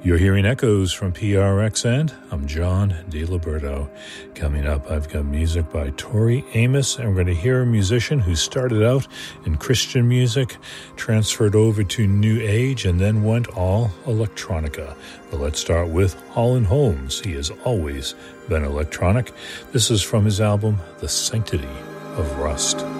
You're hearing echoes from PRXN. I'm John DiLiberto. Coming up, I've got music by Tori Amos, and we're going to hear a musician who started out in Christian music, transferred over to New Age, and then went all electronica. But let's start with Holland Holmes. He has always been electronic. This is from his album, The Sanctity of Rust.